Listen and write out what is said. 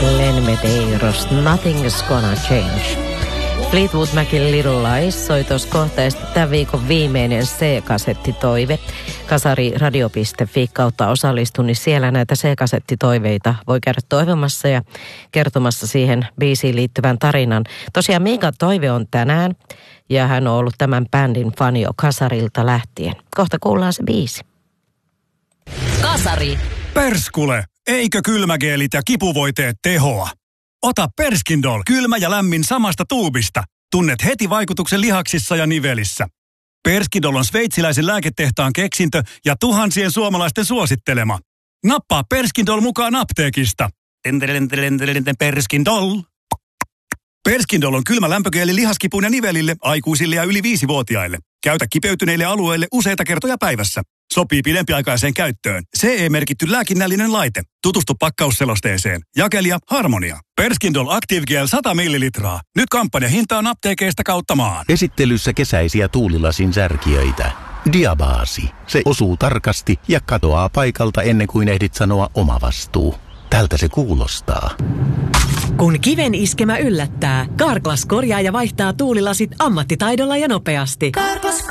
Glenn Medeiros, Nothing's Gonna Change. Fleetwood Macin Little Lies soi tuossa kohta ja sitten tämän viikon viimeinen C-kasettitoive. Kasariradio.fi kautta osallistu, niin siellä näitä C-kasettitoiveita voi käydä toivomassa ja kertomassa siihen biisiin liittyvän tarinan. Tosiaan Miikan toive on tänään ja hän on ollut tämän bändin fani jo Kasarilta lähtien. Kohta kuullaan se biisi. Kasari. Perskule, eikö kylmägeelit ja kipuvoiteet tehoa? Ota Perskindol, kylmä ja lämmin samasta tuubista. Tunnet heti vaikutuksen lihaksissa ja nivelissä. Perskindol on sveitsiläisen lääketehtaan keksintö ja tuhansien suomalaisten suosittelema. Nappaa Perskindol mukaan apteekista. Perskindol. Perskindol on kylmä lämpögeeli lihaskipuun ja nivelille, aikuisille ja yli 5-vuotiaille. Käytä kipeytyneille alueille useita kertoja päivässä. Sopii pidempiaikaiseen käyttöön. CE-merkitty lääkinnällinen laite. Tutustu pakkausselosteeseen. Jakelija Harmonia. Perskindol Active Gel 100 millilitraa. Nyt kampanjahintaan apteekeista kautta maan. Esittelyssä kesäisiä tuulilasin särkijöitä. Diabaasi. Se osuu tarkasti ja katoaa paikalta ennen kuin ehdit sanoa oma vastuu. Tältä se kuulostaa. Kun kiven iskemä yllättää, Carglass korjaa ja vaihtaa tuulilasit ammattitaidolla ja nopeasti.